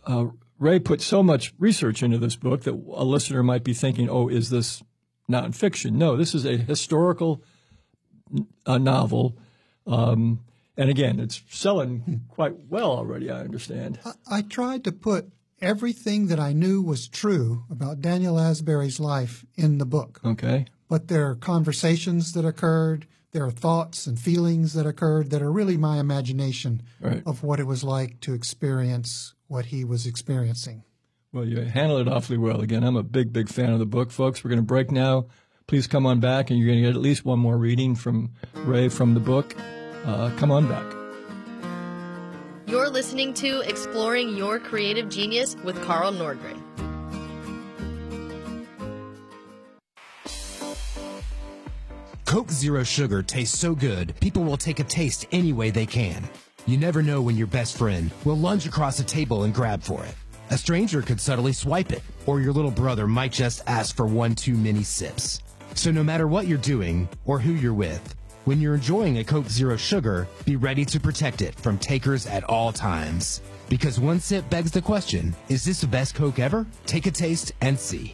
Ray put so much research into this book that a listener might be thinking, oh, is this nonfiction? No, this is a historical novel. And again, it's selling quite well already, I understand. I tried to put everything that I knew was true about Daniel Asbury's life in the book. Okay. But there are conversations that occurred, there are thoughts and feelings that occurred that are really my imagination of what it was like to experience what he was experiencing. Well, you handled it awfully well. Again, I'm a big, big fan of the book. Folks, we're going to break now. Please come on back, and you're going to get at least one more reading from Ray from the book. Come on back. You're listening to Exploring Your Creative Genius with Carl Nordgren. Coke Zero Sugar tastes so good, people will take a taste any way they can. You never know when your best friend will lunge across a table and grab for it. A stranger could subtly swipe it, or your little brother might just ask for one too many sips. So no matter what you're doing or who you're with, when you're enjoying a Coke Zero Sugar, be ready to protect it from takers at all times. Because one sip begs the question, is this the best Coke ever? Take a taste and see.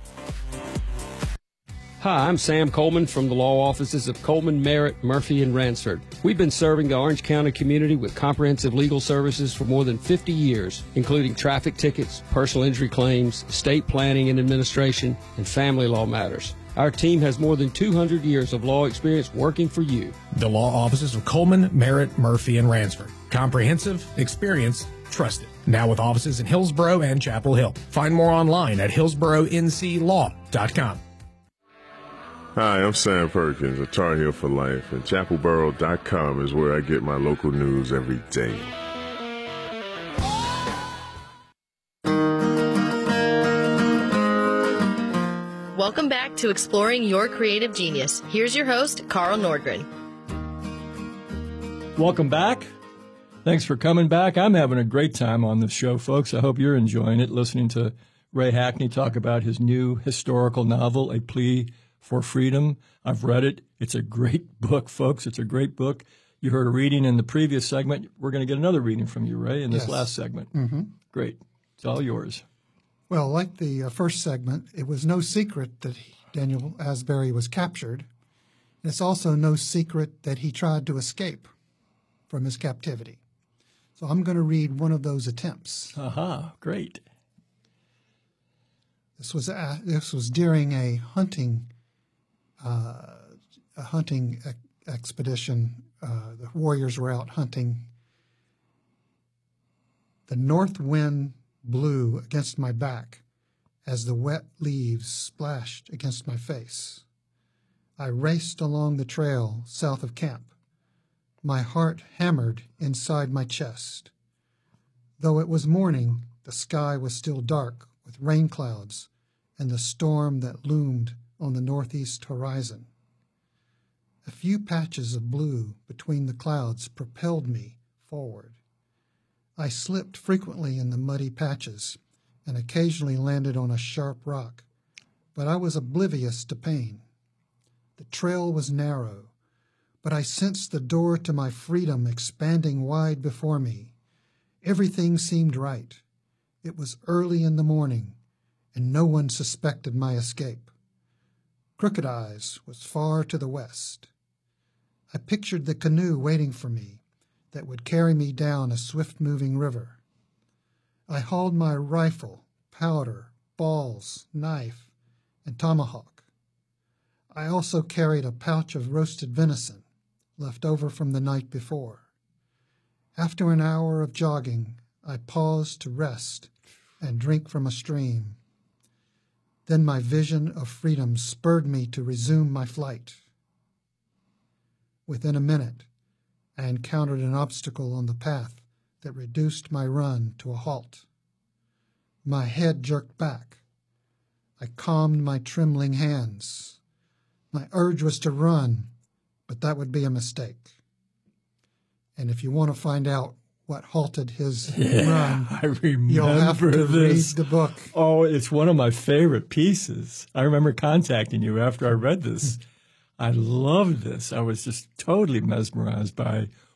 Hi, I'm Sam Coleman from the law offices of Coleman, Merritt, Murphy, and Ransford. We've been serving the Orange County community with comprehensive legal services for more than 50 years, including traffic tickets, personal injury claims, estate planning and administration, and family law matters. Our team has more than 200 years of law experience working for you. The law offices of Coleman, Merritt, Murphy, and Ransford. Comprehensive, experience, trusted. Now with offices in Hillsborough and Chapel Hill. Find more online at hillsboroughnclaw.com. Hi, I'm Sam Perkins, a Tar Heel for Life, and chapelboro.com is where I get my local news every day. Welcome back to Exploring Your Creative Genius. Here's your host, Carl Nordgren. Welcome back. Thanks for coming back. I'm having a great time on this show, folks. I hope you're enjoying it, listening to Ray Hackney talk about his new historical novel, A Plea for Freedom. I've read it. It's a great book, folks. It's a great book. You heard a reading in the previous segment. We're going to get another reading from you, Ray, in this last segment. Mm-hmm. Great. It's all yours. Well, like the first segment, it was no secret that Daniel Asbury was captured. And it's also no secret that he tried to escape from his captivity. So I'm going to read one of those attempts. Aha, great. This was during a hunting expedition. The warriors were out hunting. The north wind blew against my back as the wet leaves splashed against my face. I raced along the trail south of camp. My heart hammered inside my chest. Though it was morning, the sky was still dark with rain clouds and the storm that loomed on the northeast horizon. A few patches of blue between the clouds propelled me forward. I slipped frequently in the muddy patches and occasionally landed on a sharp rock, but I was oblivious to pain. The trail was narrow, but I sensed the door to my freedom expanding wide before me. Everything seemed right. It was early in the morning, and no one suspected my escape. Crooked Eyes was far to the west. I pictured the canoe waiting for me that would carry me down a swift-moving river. I hauled my rifle, powder, balls, knife, and tomahawk. I also carried a pouch of roasted venison left over from the night before. After an hour of jogging, I paused to rest and drink from a stream. Then my vision of freedom spurred me to resume my flight. Within a minute, I encountered an obstacle on the path that reduced my run to a halt. My head jerked back. I calmed my trembling hands. My urge was to run, but that would be a mistake. And if you want to find out what halted his run, I remember you'll have to this. read the book. Oh, it's one of my favorite pieces. I remember contacting you after I read this. I loved this. I was just totally mesmerized by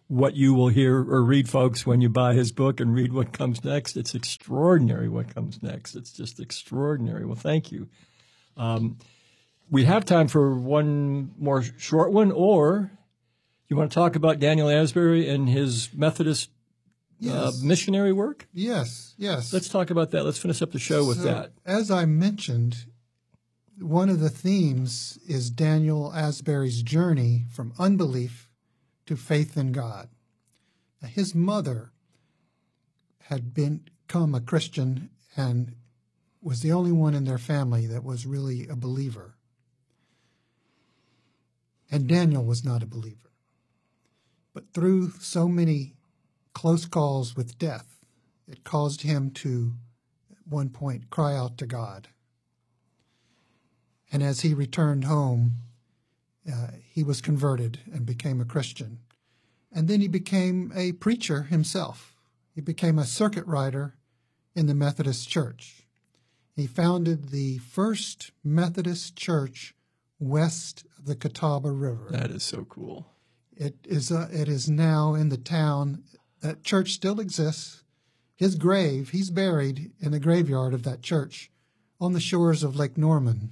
what you will hear or read, folks, when you buy his book and read what comes next. It's extraordinary what comes next. It's just extraordinary. Well, thank you. We have time for one more short one, or you want to talk about Daniel Asbury and his Methodist missionary work? Yes. Let's talk about that. Let's finish up the show with that. As I mentioned, one of the themes is Daniel Asbury's journey from unbelief to faith in God. Now, his mother had become a Christian and was the only one in their family that was really a believer. And Daniel was not a believer. But through so many close calls with death, it caused him to, at one point, cry out to God. And as he returned home, he was converted and became a Christian. And then he became a preacher himself. He became a circuit rider in the Methodist Church. He founded the first Methodist church west of the Catawba River. That is so cool. It is now in the town. That church still exists. His grave, he's buried in the graveyard of that church on the shores of Lake Norman.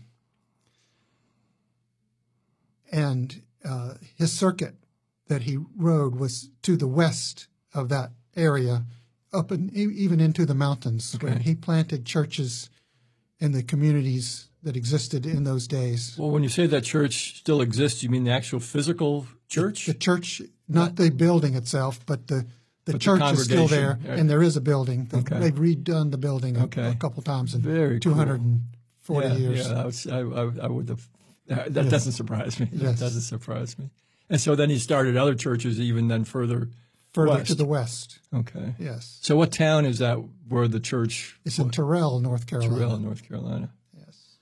And his circuit that he rode was to the west of that area, up and even into the mountains. Okay. Where he planted churches in the communities that existed in those days. Well, when you say that church still exists, you mean the actual physical church? The church, not the building itself, but the church is still there, right. And there is a building. Okay. They've redone the building a couple times in Very 240 years. Yeah, I would have. That doesn't surprise me. Yes. That doesn't surprise me. And so then he started other churches even then further west. To the west. Okay. Yes. So what town is that where the church? It's in Terrell, North Carolina. Terrell, North Carolina. Yes.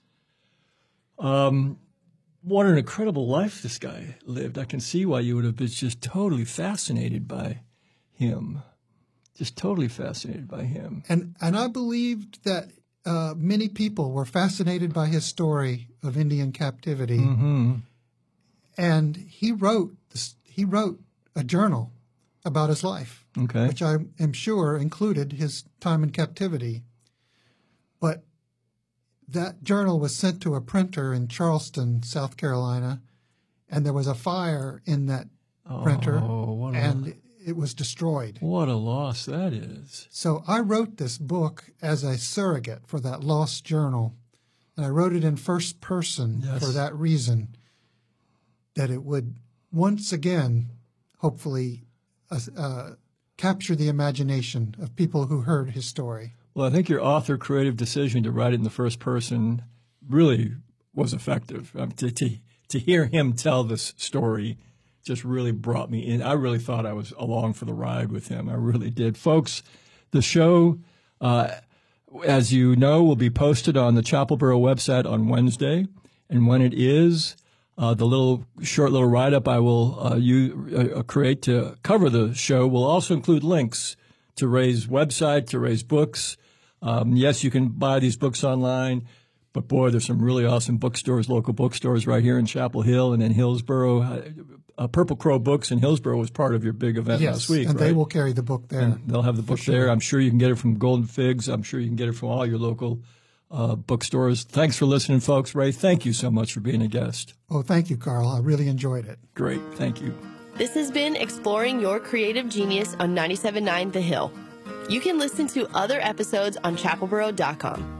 What an incredible life this guy lived. I can see why you would have been just totally fascinated by him. Just totally fascinated by him. And I believed that many people were fascinated by his story of Indian captivity. Mm-hmm. And he wrote a journal about his life, okay, which I am sure included his time in captivity. But that journal was sent to a printer in Charleston, South Carolina, and there was a fire in that printer, and it was destroyed. What a loss that is. So I wrote this book as a surrogate for that lost journal, and I wrote it in first person for that reason, that it would once again, hopefully, capture the imagination of people who heard his story. Well, I think your author creative decision to write it in the first person really was effective. To hear him tell this story just really brought me in. I really thought I was along for the ride with him. I really did. Folks, the show, as you know, will be posted on the Chapelboro website on Wednesday. And when it is, the short little write-up I will create to cover the show will also include links to Ray's website, to Ray's books. Yes, you can buy these books online, but boy, there's some really awesome bookstores, local bookstores right here in Chapel Hill and in Hillsboro. Purple Crow Books in Hillsboro was part of your big event last week, and right? They will carry the book there. And they'll have the book there. I'm sure you can get it from Golden Figs. I'm sure you can get it from all your local bookstores. Thanks for listening, folks. Ray, thank you so much for being a guest. Oh, thank you, Carl. I really enjoyed it. Great. Thank you. This has been Exploring Your Creative Genius on 97.9 The Hill. You can listen to other episodes on chapelboro.com.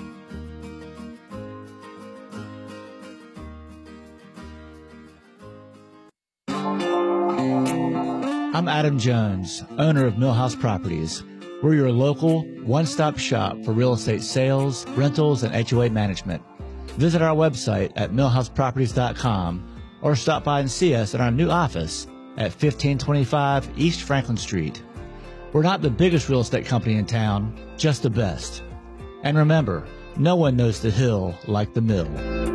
I'm Adam Jones, owner of Millhouse Properties. We're your local one-stop shop for real estate sales, rentals, and HOA management. Visit our website at millhouseproperties.com or stop by and see us in our new office at 1525 East Franklin Street. We're not the biggest real estate company in town, just the best. And remember, no one knows the hill like the mill.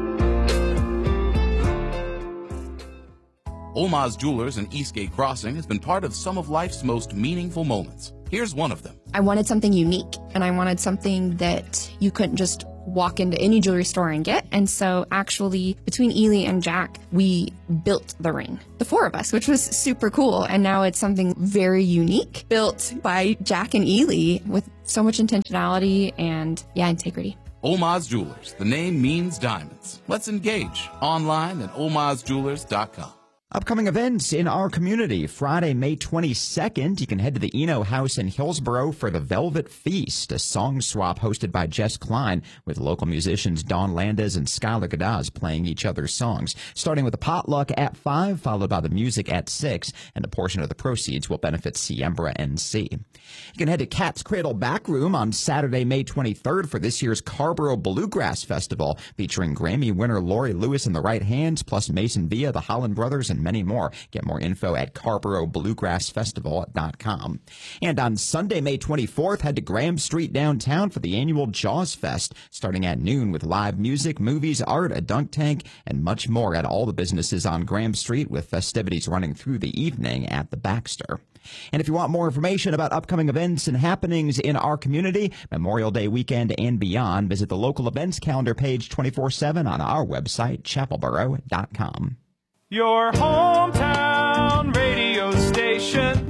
Olmaz Jewelers in Eastgate Crossing has been part of some of life's most meaningful moments. Here's one of them. I wanted something unique, and I wanted something that you couldn't just walk into any jewelry store and get. And so actually between Ely and Jack, we built the ring, the four of us, which was super cool. And now it's something very unique, built by Jack and Ely with so much intentionality and integrity. Olmaz Jewelers. The name means diamonds. Let's engage online at olmazjewelers.com. Upcoming events in our community. Friday, May 22nd, you can head to the Eno House in Hillsboro for the Velvet Feast, a song swap hosted by Jess Klein with local musicians Dawn Landis and Skylar Gadaz playing each other's songs, starting with a potluck at 5, followed by the music at 6, and a portion of the proceeds will benefit Siembra NC. You can head to Cat's Cradle Backroom on Saturday, May 23rd for this year's Carborough Bluegrass Festival, featuring Grammy winner Lori Lewis and the Right Hands, plus Mason Villa, the Holland Brothers, and many more. Get more info at CarboroughBluegrassFestival.com. And on Sunday, May 24th, head to Graham Street downtown for the annual Jaws Fest, starting at noon with live music, movies, art, a dunk tank, and much more at all the businesses on Graham Street, with festivities running through the evening at the Baxter. And if you want more information about upcoming events and happenings in our community, Memorial Day weekend and beyond, visit the local events calendar page 24/7 on our website, chapelboro.com. Your hometown radio station,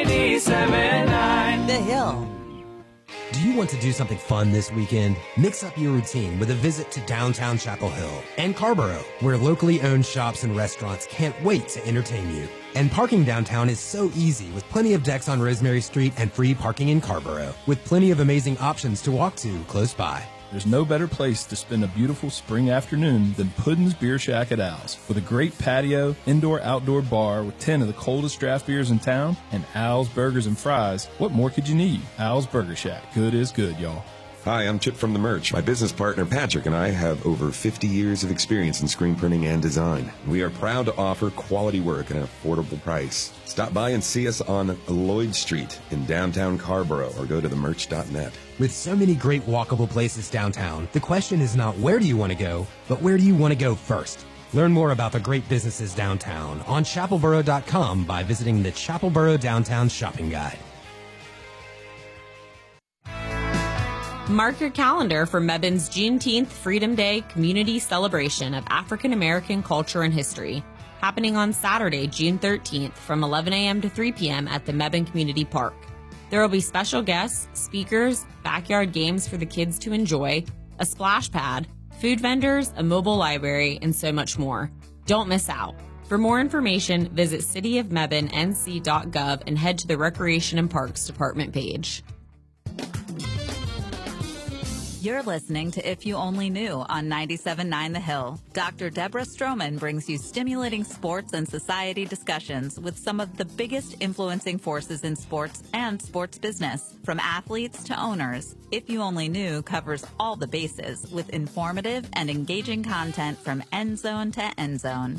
97.9 The Hill. Do you want to do something fun this weekend? Mix up your routine with a visit to downtown Chapel Hill and Carborough, where locally owned shops and restaurants can't wait to entertain you. And parking downtown is so easy, with plenty of decks on Rosemary Street and free parking in Carborough, with plenty of amazing options to walk to close by. There's no better place to spend a beautiful spring afternoon than Puddin's Beer Shack at Al's. With a great patio, indoor-outdoor bar with 10 of the coldest draft beers in town, and Al's Burgers and Fries, what more could you need? Al's Burger Shack. Good is good, y'all. Hi, I'm Chip from The Merch. My business partner, Patrick, and I have over 50 years of experience in screen printing and design. We are proud to offer quality work at an affordable price. Stop by and see us on Lloyd Street in downtown Carborough, or go to themerch.net. With so many great walkable places downtown, the question is not where do you want to go, but where do you want to go first? Learn more about the great businesses downtown on chapelboro.com by visiting the Chapelboro Downtown Shopping Guide. Mark your calendar for Mebbane's Juneteenth Freedom Day community celebration of African American culture and history, happening on Saturday, June 13th from 11 a.m. to 3 p.m. at the Mebane Community Park. There will be special guests, speakers, backyard games for the kids to enjoy, a splash pad, food vendors, a mobile library, and so much more. Don't miss out. For more information, visit cityofmebanenc.gov and head to the Recreation and Parks Department page. You're listening to If You Only Knew on 97.9 The Hill. Dr. Deborah Stroman brings you stimulating sports and society discussions with some of the biggest influencing forces in sports and sports business. From athletes to owners, If You Only Knew covers all the bases with informative and engaging content from end zone to end zone.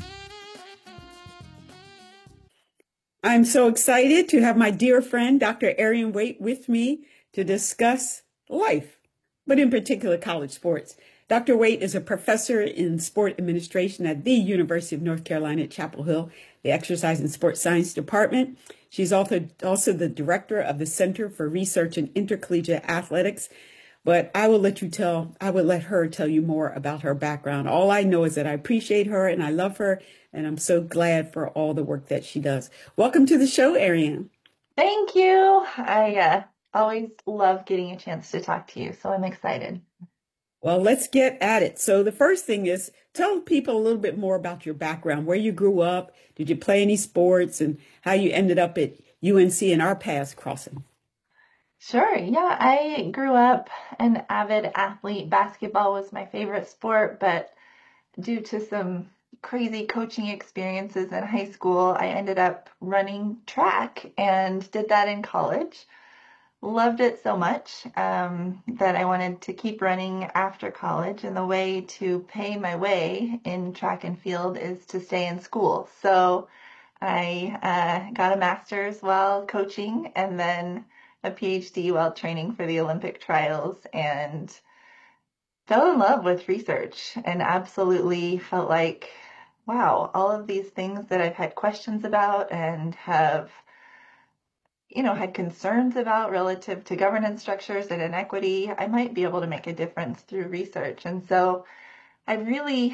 I'm so excited to have my dear friend, Dr. Arian Waite, with me to discuss life, but in particular college sports. Dr. Waite is a professor in sport administration at the University of North Carolina at Chapel Hill, the Exercise and Sports Science Department. She's also the director of the Center for Research in Intercollegiate Athletics. But I will let her tell you more about her background. All I know is that I appreciate her and I love her, and I'm so glad for all the work that she does. Welcome to the show, Arian. Thank you. I always love getting a chance to talk to you, so I'm excited. Well, let's get at it. So the first thing is, tell people a little bit more about your background, where you grew up, did you play any sports, and how you ended up at UNC and our paths crossing. Sure. Yeah, I grew up an avid athlete. Basketball was my favorite sport, but due to some crazy coaching experiences in high school, I ended up running track and did that in college. Loved it so much that I wanted to keep running after college, and the way to pay my way in track and field is to stay in school. So I got a master's while coaching and then a PhD while training for the Olympic trials, and fell in love with research and absolutely felt like, wow, all of these things that I've had questions about and have had concerns about relative to governance structures and inequity, I might be able to make a difference through research. And so I really,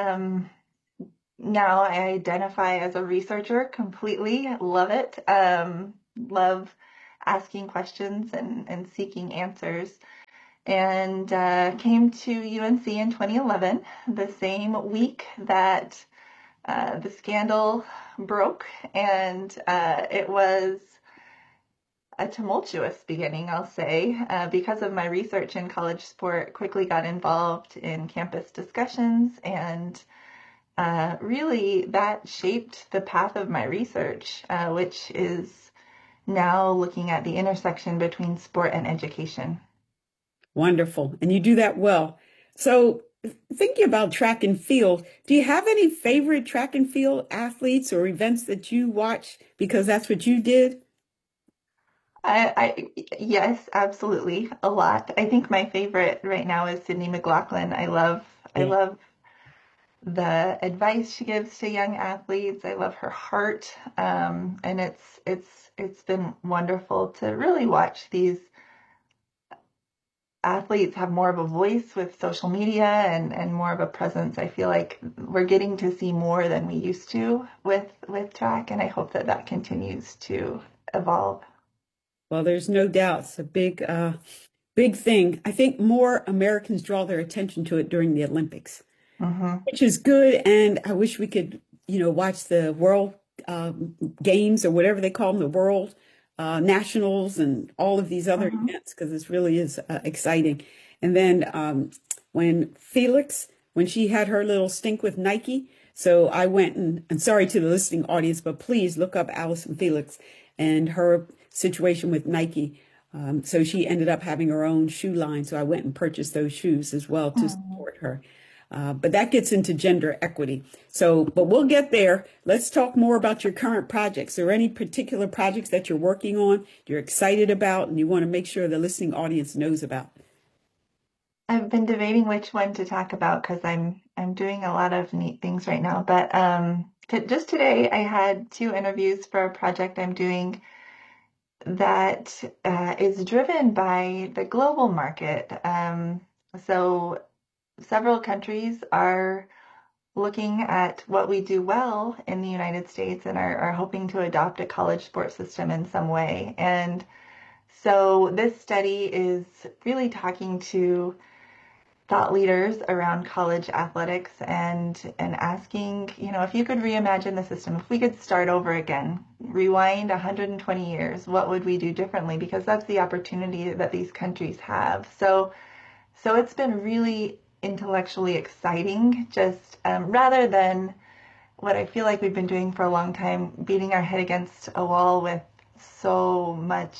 now I identify as a researcher completely, love it, love asking questions and seeking answers. And came to UNC in 2011, the same week that the scandal broke, and it was a tumultuous beginning, I'll say, because of my research in college sport. Quickly got involved in campus discussions, and really that shaped the path of my research, which is now looking at the intersection between sport and education. Wonderful. And you do that well. So thinking about track and field, do you have any favorite track and field athletes or events that you watch because that's what you did? Yes, absolutely. A lot. I think my favorite right now is Sydney McLaughlin. I love the advice she gives to young athletes. I love her heart. And it's been wonderful to really watch these athletes have more of a voice with social media and more of a presence. I feel like we're getting to see more than we used to with track, and I hope that continues to evolve. Well, there's no doubt it's a big thing. I think more Americans draw their attention to it during the Olympics, which is good. And I wish we could, watch the World Games or whatever they call them, the World Nationals and all of these other events, because this really is exciting. And then when she had her little stink with Nike, so I went and sorry to the listening audience, but please look up Allyson Felix and her situation with Nike. So she ended up having her own shoe line. So I went and purchased those shoes as well to support her. But that gets into gender equity. But we'll get there. Let's talk more about your current projects. Are there any particular projects that you're working on, you're excited about, and you want to make sure the listening audience knows about? I've been debating which one to talk about because I'm doing a lot of neat things right now. But just today, I had 2 interviews for a project I'm doing that is driven by the global market. So several countries are looking at what we do well in the United States and are hoping to adopt a college sports system in some way. And so this study is really talking to thought leaders around college athletics and asking, if you could reimagine the system, if we could start over again, rewind 120 years, what would we do differently? Because that's the opportunity that these countries have. So it's been really intellectually exciting, just rather than what I feel like we've been doing for a long time, beating our head against a wall with so much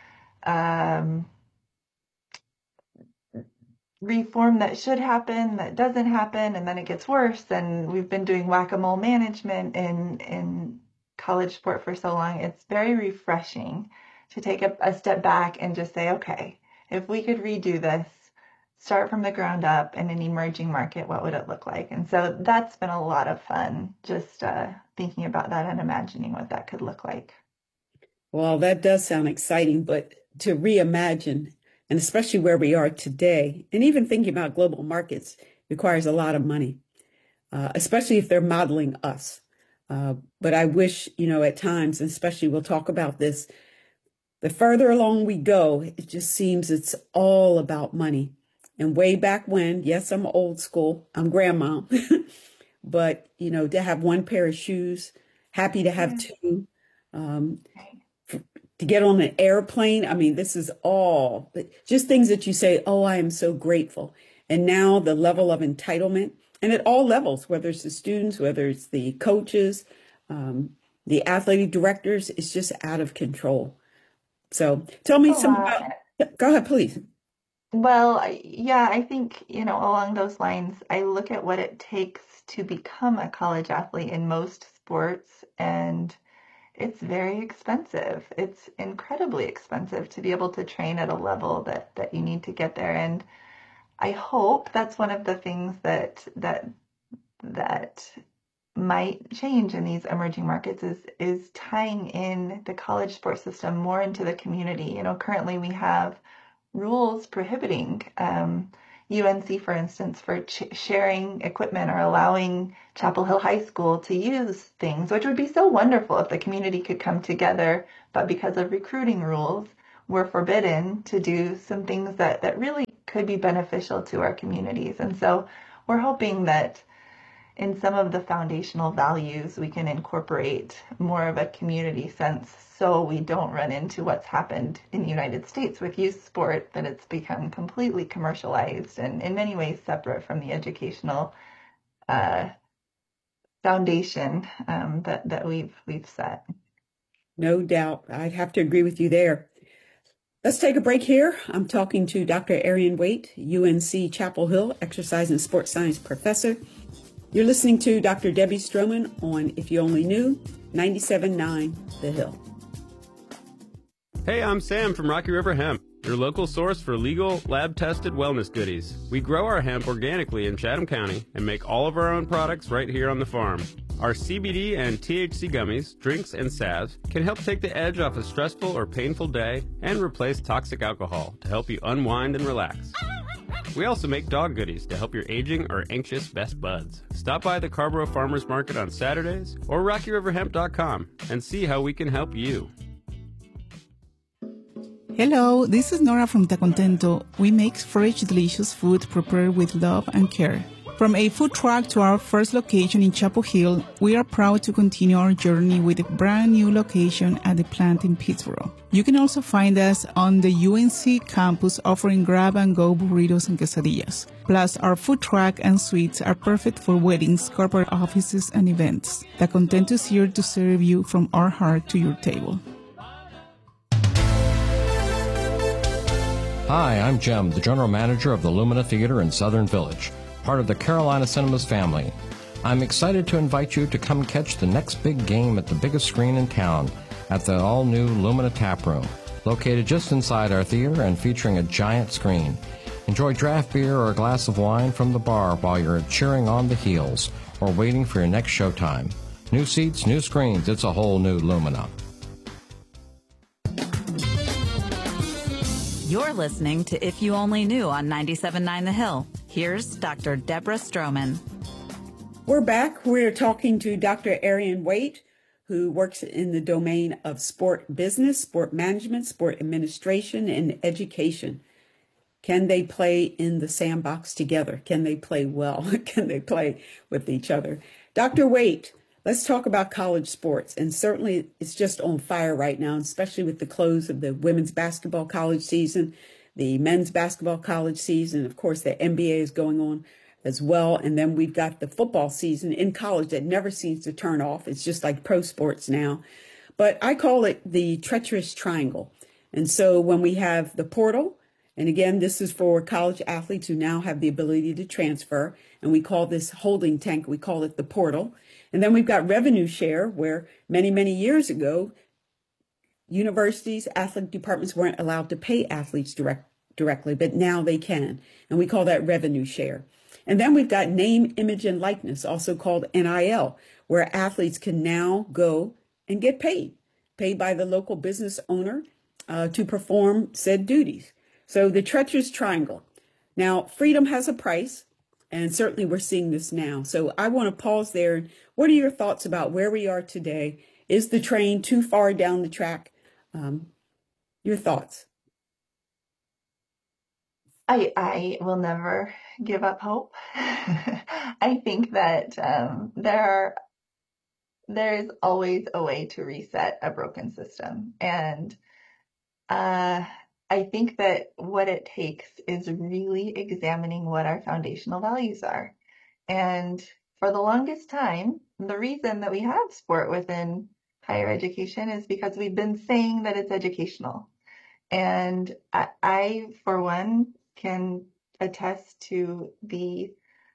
reform that should happen, that doesn't happen, and then it gets worse. And we've been doing whack-a-mole management in college sport for so long. It's very refreshing to take a step back and just say, okay, if we could redo this, start from the ground up in an emerging market, what would it look like? And so that's been a lot of fun, just thinking about that and imagining what that could look like. Well, that does sound exciting, but to reimagine, and especially where we are today, and even thinking about global markets requires a lot of money, especially if they're modeling us. But I wish, at times, and especially we'll talk about this, the further along we go, it just seems it's all about money. And way back when, yes, I'm old school, I'm grandma, but, to have one pair of shoes, happy to have 2, to get on an airplane. I mean, this is all just things that you say, oh, I am so grateful. And now the level of entitlement, and at all levels, whether it's the students, whether it's the coaches, the athletic directors, it's just out of control. So tell me some about, go ahead, please. Well, yeah, I think, along those lines, I look at what it takes to become a college athlete in most sports, and it's very expensive. It's incredibly expensive to be able to train at a level that you need to get there. And I hope that's one of the things that might change in these emerging markets is tying in the college sports system more into the community. You know, currently we have rules prohibiting UNC, for instance, for sharing equipment or allowing Chapel Hill High School to use things, which would be so wonderful if the community could come together. But because of recruiting rules, we're forbidden to do some things that really could be beneficial to our communities. And so we're hoping that in some of the foundational values, we can incorporate more of a community sense so we don't run into what's happened in the United States with youth sport, that it's become completely commercialized and in many ways separate from the educational foundation that we've set. No doubt. I'd have to agree with you there. Let's take a break here. I'm talking to Dr. Arian Waite, UNC Chapel Hill exercise and sports science professor. You're listening to Dr. Debbie Stroman on If You Only Knew, 97.9 The Hill. Hey, I'm Sam from Rocky River Hemp, your local source for legal, lab-tested wellness goodies. We grow our hemp organically in Chatham County and make all of our own products right here on the farm. Our CBD and THC gummies, drinks, and salves can help take the edge off a stressful or painful day and replace toxic alcohol to help you unwind and relax. We also make dog goodies to help your aging or anxious best buds. Stop by the Carborough Farmers Market on Saturdays or RockyRiverHemp.com and see how we can help you. Hello, this is Nora from Ta Contento. We make fresh, delicious food prepared with love and care. From a food truck to our first location in Chapel Hill, we are proud to continue our journey with a brand new location at the plant in Pittsburgh. You can also find us on the UNC campus offering grab-and-go burritos and quesadillas. Plus, our food truck and suites are perfect for weddings, corporate offices, and events. Ta Contento is here to serve you from our heart to your table. Hi, I'm Jem, the general manager of the Lumina Theater in Southern Village, part of the Carolina Cinemas family. I'm excited to invite you to come catch the next big game at the biggest screen in town at the all-new Lumina Tap Room, located just inside our theater and featuring a giant screen. Enjoy draft beer or a glass of wine from the bar while you're cheering on the heels or waiting for your next showtime. New seats, new screens, it's a whole new Lumina. You're listening to If You Only Knew on 97.9 The Hill. Here's Dr. Deborah Stroman. We're back. We're talking to Dr. Arian Waite, who works in the domain of sport business, sport management, sport administration, and education. Can they play in the sandbox together? Can they play well? Can they play with each other? Dr. Waite, let's talk about college sports. And certainly it's just on fire right now, especially with the close of the women's basketball college season, the men's basketball college season. Of course, the NBA is going on as well. And then we've got the football season in college that never seems to turn off. It's just like pro sports now. But I call it the treacherous triangle. And so when we have the portal, and again, this is for college athletes who now have the ability to transfer, and we call this holding tank, we call it the portal. And then we've got revenue share, where many, many years ago, universities, athletic departments weren't allowed to pay athletes directly, but now they can. And we call that revenue share. And then we've got name, image, and likeness, also called NIL, where athletes can now go and get paid by the local business owner to perform said duties. So the treacherous triangle. Now, freedom has a price, and certainly we're seeing this now. So I want to pause there. What are your thoughts about where we are today? Is the train too far down the track? Your thoughts? I will never give up hope. I think that there is always a way to reset a broken system. And I think that what it takes is really examining what our foundational values are. And for the longest time, the reason that we have sport within higher education is because we've been saying that it's educational. And I, for one, can attest to the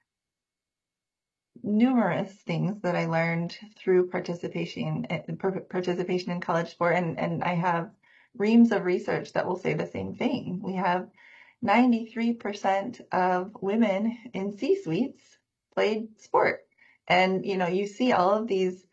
numerous things that I learned through participation in college sport. And I have reams of research that will say the same thing. We have 93% of women in C-suites played sport. And, you see all of these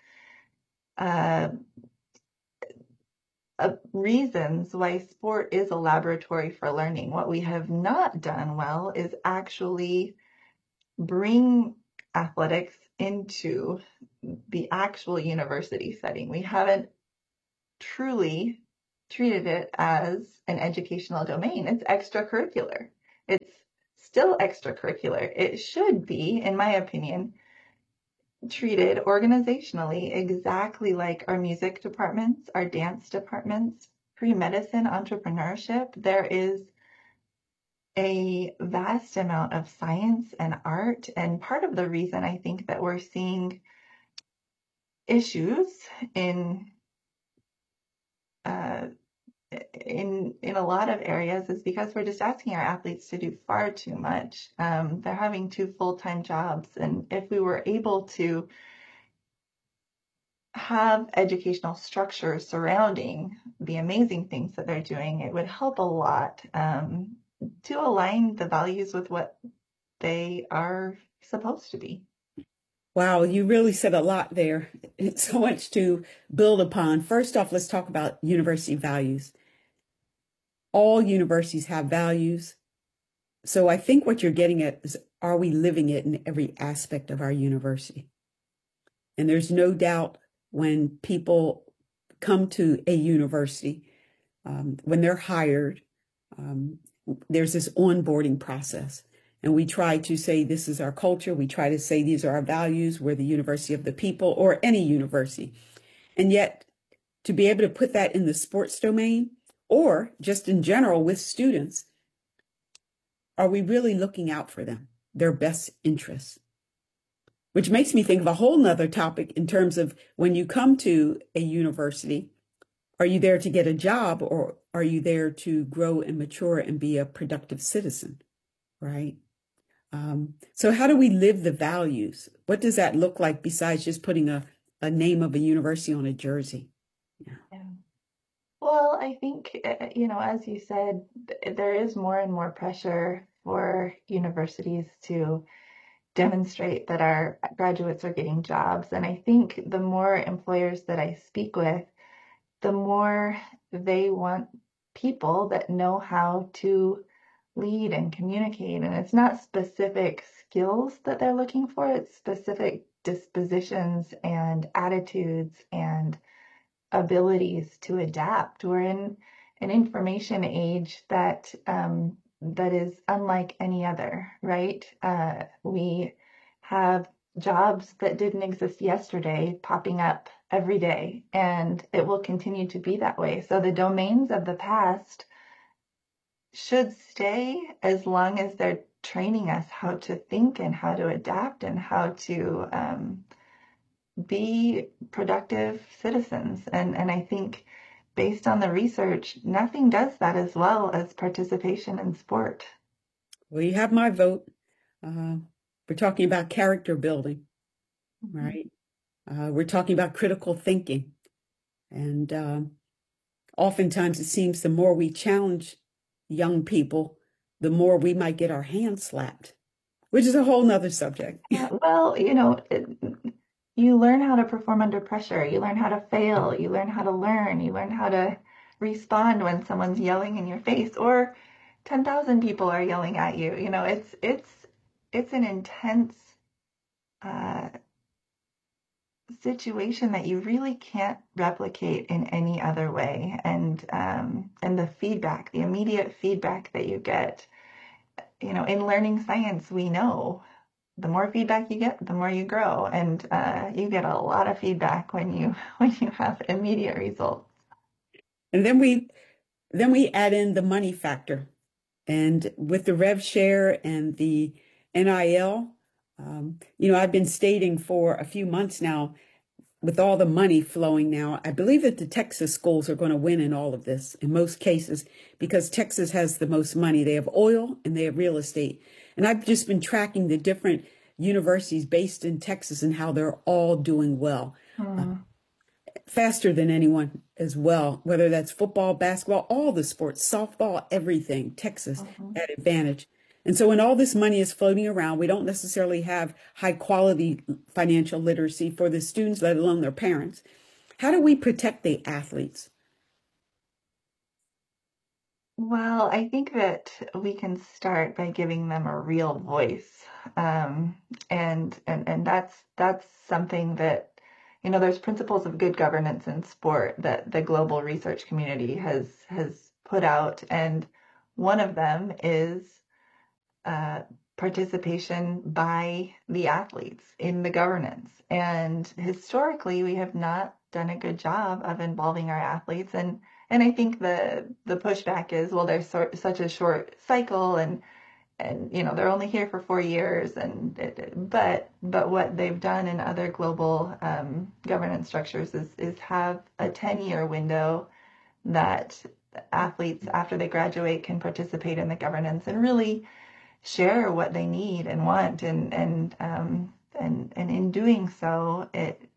reasons why sport is a laboratory for learning. What we have not done well is actually bring athletics into the actual university setting. We haven't truly treated it as an educational domain. It's extracurricular. It's still extracurricular. It should be, in my opinion, treated organizationally exactly like our music departments, our dance departments, pre-medicine, entrepreneurship. There is a vast amount of science and art, and part of the reason I think that we're seeing issues in a lot of areas is because we're just asking our athletes to do far too much. They're having 2 full-time jobs, and if we were able to have educational structure surrounding the amazing things that they're doing, it would help a lot to align the values with what they are supposed to be. Wow, you really said a lot there. It's so much to build upon. First off, let's talk about university values. All universities have values. So I think what you're getting at is, are we living it in every aspect of our university? And there's no doubt when people come to a university, when they're hired, there's this onboarding process. And we try to say, this is our culture. We try to say, these are our values. We're the university of the people, or any university. And yet, to be able to put that in the sports domain, or just in general with students, are we really looking out for them, their best interests? Which makes me think of a whole nother topic in terms of when you come to a university, are you there to get a job, or are you there to grow and mature and be a productive citizen, right? So how do we live the values? What does that look like besides just putting a name of a university on a jersey? Yeah. Well, I think, as you said, there is more and more pressure for universities to demonstrate that our graduates are getting jobs. And I think the more employers that I speak with, the more they want people that know how to lead and communicate. And it's not specific skills that they're looking for, it's specific dispositions and attitudes and abilities to adapt. We're in an information age that is unlike any other, right? We have jobs that didn't exist yesterday popping up every day, and it will continue to be that way. So the domains of the past should stay as long as they're training us how to think and how to adapt and how to be productive citizens. And I think based on the research, nothing does that as well as participation in sport. Well, you have my vote. We're talking about character building, right? We're talking about critical thinking. And oftentimes it seems the more we challenge young people, the more we might get our hands slapped, which is a whole nother subject. Yeah, well, you learn how to perform under pressure. You learn how to fail. You learn how to learn. You learn how to respond when someone's yelling in your face or 10,000 people are yelling at you. It's an intense situation that you really can't replicate in any other way. And the feedback, the immediate feedback that you get, in learning science, we know the more feedback you get, the more you grow. And you get a lot of feedback when you have immediate results. And then we add in the money factor. And with the rev share and the NIL, I've been stating for a few months now, with all the money flowing now, I believe that the Texas schools are going to win in all of this, in most cases, because Texas has the most money. They have oil and they have real estate. And I've just been tracking the different universities based in Texas and how they're all doing well, faster than anyone as well, whether that's football, basketball, all the sports, softball, everything, Texas at advantage. And so when all this money is floating around, we don't necessarily have high quality financial literacy for the students, let alone their parents. How do we protect the athletes? Well, I think that we can start by giving them a real voice. And that's something that, there's principles of good governance in sport that the global research community has put out. And one of them is participation by the athletes in the governance. And historically, we have not done a good job of involving our athletes. And I think the pushback is, well, there's such a short cycle, and they're only here for 4 years, but what they've done in other global governance structures is have a 10-year window that athletes, after they graduate, can participate in the governance and really share what they need and want, and in doing so,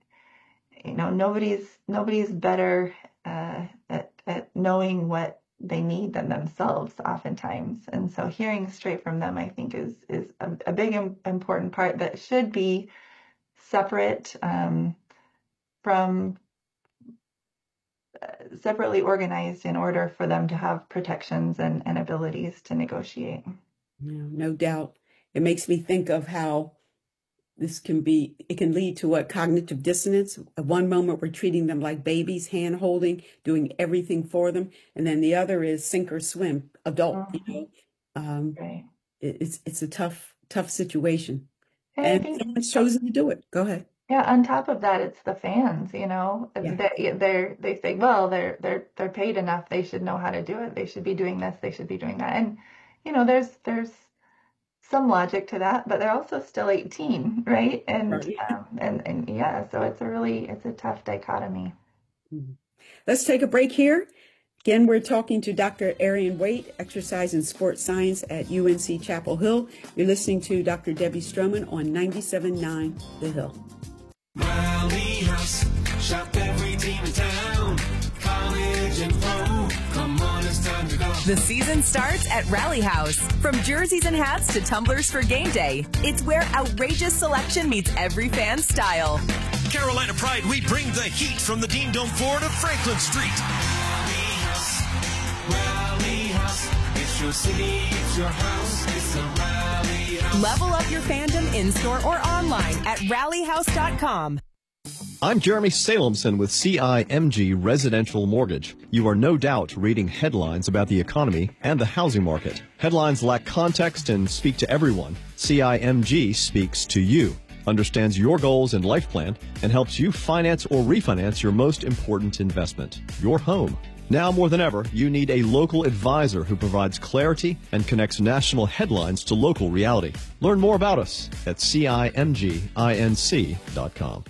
nobody's better at knowing what they need than themselves oftentimes. And so hearing straight from them, I think, is a big important part that should be separate from separately organized in order for them to have protections and abilities to negotiate. No doubt. It makes me think of how it can lead to what cognitive dissonance. At one moment, we're treating them like babies, hand holding, doing everything for them. And then the other is sink or swim, adult, Right. It's a tough situation. And I think someone's chosen to do it. Go ahead. Yeah, on top of that, it's the fans, they say, well, they're paid enough, they should know how to do it, they should be doing this, they should be doing that. And there's some logic to that, but they're also still 18, right? And so it's a tough dichotomy. Let's take a break here. Again, we're talking to Dr. Arian Waite, exercise and sports science at UNC Chapel Hill. You're listening to Dr. Debbie Stroman on 97.9 The Hill. Rally House, shop every team in town, college and pro. Come on, it's time to go. The season starts at Rally House. From jerseys and hats to tumblers for game day, it's where outrageous selection meets every fan's style. Carolina Pride, we bring the heat from the Dean Dome floor to Franklin Street. Rally House, it's your city, it's your house, it's a Rally House. Level up your fandom in-store or online at rallyhouse.com. I'm Jeremy Salemson with CIMG Residential Mortgage. You are no doubt reading headlines about the economy and the housing market. Headlines lack context and speak to everyone. CIMG speaks to you, understands your goals and life plan, and helps you finance or refinance your most important investment, your home. Now more than ever, you need a local advisor who provides clarity and connects national headlines to local reality. Learn more about us at CIMGINC.com.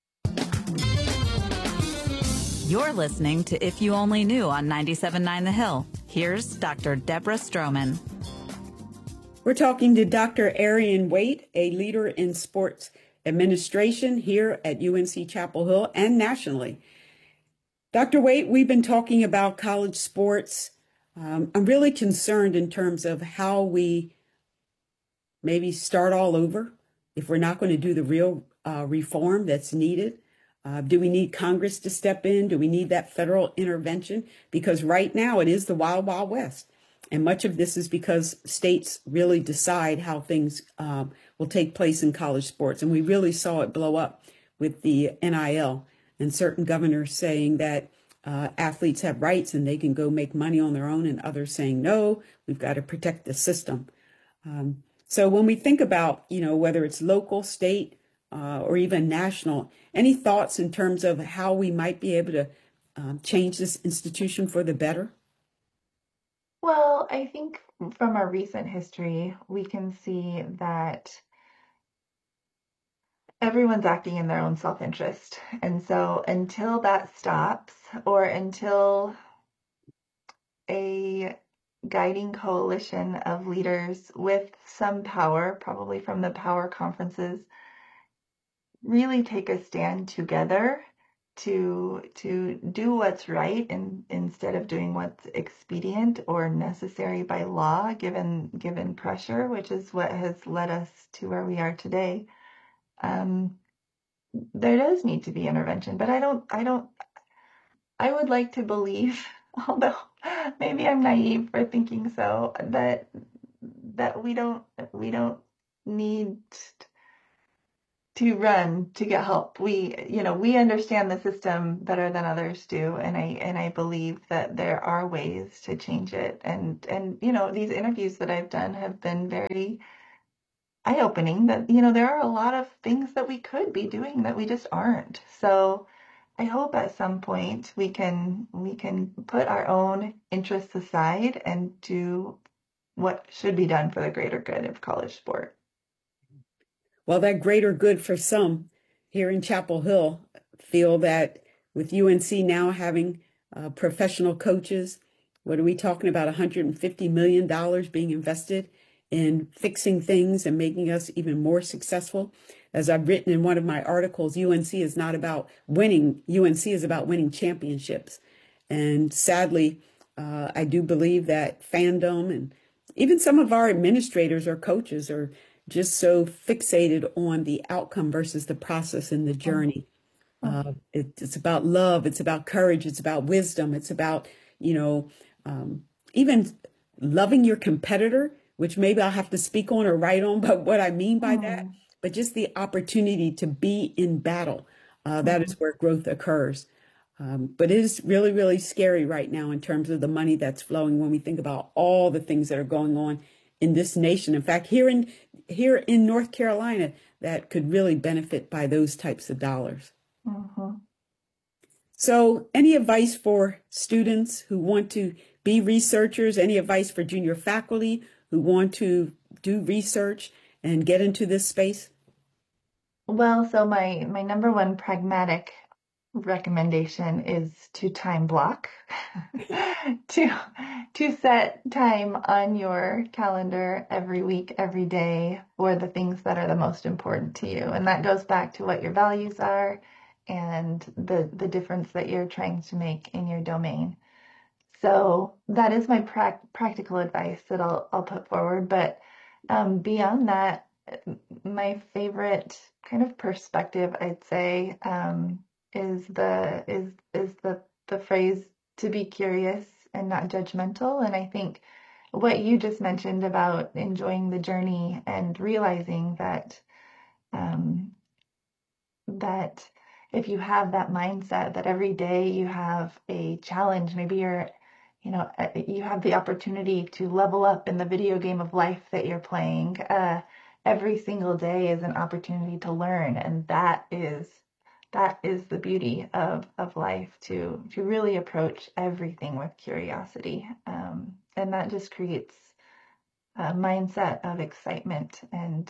You're listening to If You Only Knew on 97.9 The Hill. Here's Dr. Deborah Stroman. We're talking to Dr. Arian Waite, a leader in sports administration here at UNC Chapel Hill and nationally. Dr. Waite, we've been talking about college sports. I'm really concerned in terms of how we maybe start all over if we're not going to do the real reform that's needed. Do we need Congress to step in? Do we need that federal intervention? Because right now it is the wild, wild west. And much of this is because states really decide how things will take place in college sports. And we really saw it blow up with the NIL and certain governors saying that athletes have rights and they can go make money on their own, and others saying, no, we've got to protect the system. So when we think about, whether it's local, state, or even national, any thoughts in terms of how we might be able to change this institution for the better? Well, I think from our recent history, we can see that everyone's acting in their own self-interest. And so until that stops, or until a guiding coalition of leaders with some power, probably from the power conferences, really take a stand together to do what's right instead of doing what's expedient or necessary by law, given pressure, which is what has led us to where we are today. There does need to be intervention, but I would like to believe, although maybe I'm naive for thinking so, that we don't need to run to get help. We understand the system better than others do, and I believe that there are ways to change it. And these interviews that I've done have been very eye-opening. That there are a lot of things that we could be doing that we just aren't. So I hope at some point we can put our own interests aside and do what should be done for the greater good of college sport. Well, that greater good for some here in Chapel Hill feel that with UNC now having professional coaches, what are we talking about? $150 million being invested in fixing things and making us even more successful. As I've written in one of my articles, UNC is not about winning. UNC is about winning championships. And sadly, I do believe that fandom and even some of our administrators or coaches are just so fixated on the outcome versus the process and the journey. It's about love. It's about courage. It's about wisdom. It's about, even loving your competitor, which maybe I'll have to speak on or write on, but what I mean by that, but just the opportunity to be in battle. That is where growth occurs. But it is really, really scary right now in terms of the money that's flowing when we think about all the things that are going on in this nation. In fact, here in North Carolina, that could really benefit by those types of dollars. So any advice for students who want to be researchers? Any advice for junior faculty who want to do research and get into this space? Well, so my number one pragmatic recommendation is to time block, to set time on your calendar every week, every day for the things that are the most important to you. And that goes back to what your values are and the difference that you're trying to make in your domain. So that is my practical advice that I'll put forward. But beyond that, my favorite kind of perspective, I'd say, is the phrase to be curious and not judgmental. And I think what you just mentioned about enjoying the journey and realizing that that if you have that mindset that every day you have a challenge, maybe you have the opportunity to level up in the video game of life that you're playing. Every single day is an opportunity to learn, and that is the beauty of life, to really approach everything with curiosity, and that just creates a mindset of excitement and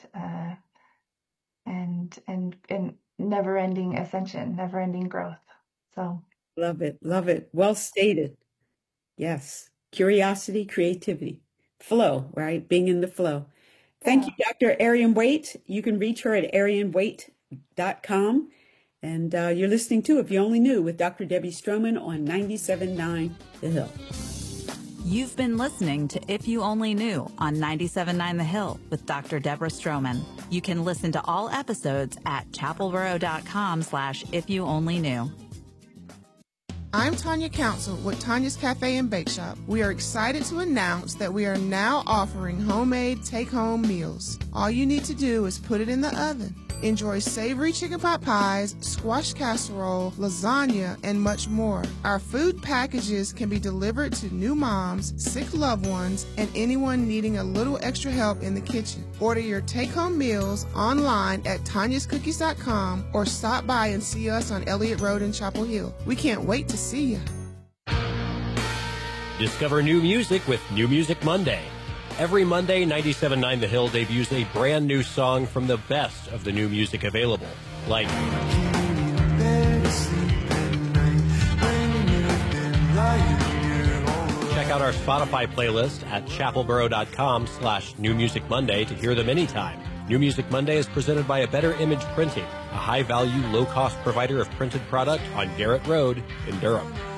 never-ending ascension, never-ending growth. So love it. Well stated. Yes, curiosity, creativity, flow, right? Being in the flow. Thank you, Dr. Arian Waite. You can reach her at arianwaite.com. And you're listening to If You Only Knew with Dr. Debbie Stroman on 97.9 The Hill. You've been listening to If You Only Knew on 97.9 The Hill with Dr. Deborah Stroman. You can listen to all episodes at chapelboro.com/ifyouonlyknew. I'm Tanya Council with Tanya's Cafe and Bake Shop. We are excited to announce that we are now offering homemade take-home meals. All you need to do is put it in the oven. Enjoy savory chicken pot pies, squash casserole, lasagna, and much more. Our food packages can be delivered to new moms, sick loved ones, and anyone needing a little extra help in the kitchen. Order your take-home meals online at tanyascookies.com or stop by and see us on Elliott Road in Chapel Hill. We can't wait to see you. Discover new music with New Music Monday. Every Monday, 97.9 The Hill debuts a brand new song from the best of the new music available, like check out our Spotify playlist at chapelboro.com/newmusicmonday to hear them anytime. New Music Monday is presented by A Better Image Printing, a high-value, low-cost provider of printed product on Garrett Road in Durham.